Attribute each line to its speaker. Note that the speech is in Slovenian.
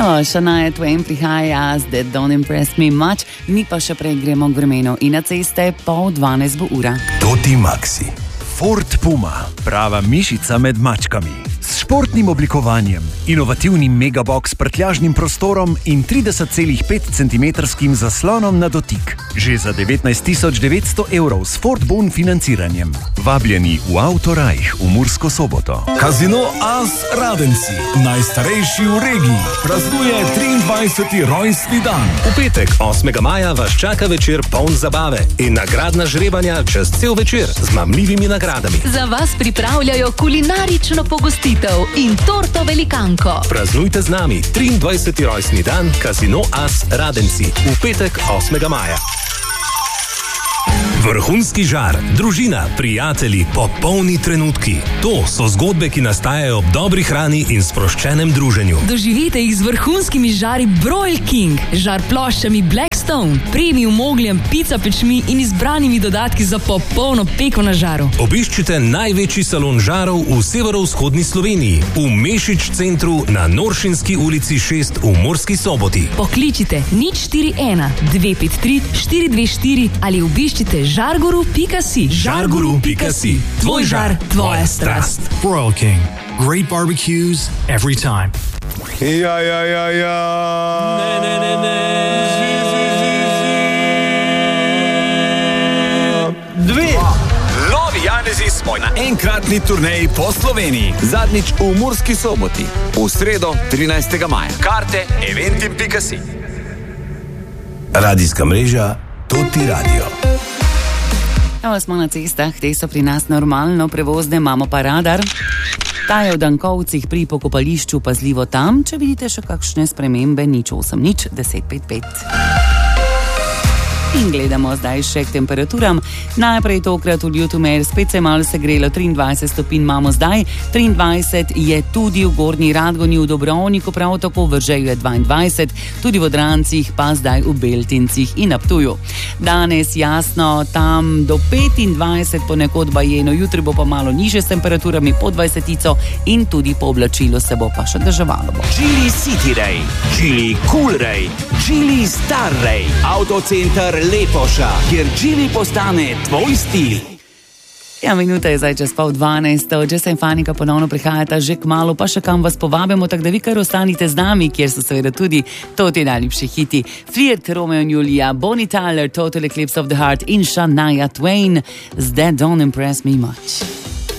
Speaker 1: Tako, Shania Twain prihaja z That Don't Impress Me Much, mi pa še prej gremo k vremenu in na ceste 11:30 bo ura.
Speaker 2: Toti Maxi, Ford Puma, prava mišica med mačkami. S športnim oblikovanjem, inovativnim megabox s prtljažnim prostorom in 30,5 cm zaslonom na dotik. Že za 19.900 € s Ford Bon financiranjem. Vabljeni v Autorajh v Mursko Soboto.
Speaker 3: Casino As Radenci, najstarejši v regiji, praznuje 23. rojstni dan.
Speaker 4: V petek, 8. maja, vas čaka večer poln zabave in nagradna žrebanja čez cel večer z mamljivimi nagradami.
Speaker 5: Za vas pripravljajo kulinarično pogostitev in torto velikanko.
Speaker 4: Praznujte z nami 23. rojstni dan Casino As Radenci v petek, 8. maja. Vrhunski žar, družina, prijatelji, popolni trenutki. To so zgodbe, ki nastajajo ob dobri hrani in sproščenem druženju.
Speaker 5: Doživite jih z vrhunskimi žari Broil King, žar ploščami Blackstone, premium ogljem, pizza pečmi in izbranimi dodatki za popolno peko na žaru.
Speaker 4: Obiščite največji salon žarov v severovzhodni Sloveniji, v Mešič centru na Noršinski ulici 6 v Murski Soboti.
Speaker 5: Pokličite 041 253 424 ali obiščite žarguru.si.
Speaker 4: Žarguru.si. Tvoj žar, tvoja strast.
Speaker 6: Broil King. Great barbecues every time.
Speaker 3: Ja.
Speaker 7: Dve. Novi Janezi smo na enkratni turneji po Sloveniji. Zadnjič v Murski Soboti. V sredo 13. maja. Karte eventim.si.
Speaker 2: Radijska mreža Toti Radio.
Speaker 1: Evo smo na cestah, te so pri nas normalno prevozne, imamo pa radar. Ta je v Dankovcih pri pokopališču, pazljivo tam, če vidite še kakšne spremembe, 080 1055. In gledamo zdaj še k temperaturam. Najprej tokrat v Ljutomer, spet se je malo segrelo, 23 stopinj imamo zdaj, 23 je tudi v Gornji Radgoni, v Dobrovniku, prav tako v Veržeju je 22, tudi v Drancih, pa zdaj v Beltincih in na Ptuju. Danes jasno, tam do 25 ponekod bajeno, jutri bo pa malo nižje s temperaturami pod 20 in tudi po oblačilu se bo pa še deževalo.
Speaker 7: Geely City Ray, Geely Cool Ray, Geely Star Ray, Autocenter Lepoša, kjer Geely postane tvoj stil.
Speaker 1: Ja, minuta je zdaj čez 11:30, Jess in Fanika ponovno prihajata že kmalu, pa še kam vas povabimo, tako da vi kar ostanite z nami, kjer so seveda tudi toti najljubši hiti. Flirt, Romeo in Julia, Bonnie Tyler, Total Eclipse of the Heart in Shania Twain z That Don't Impress Me Much.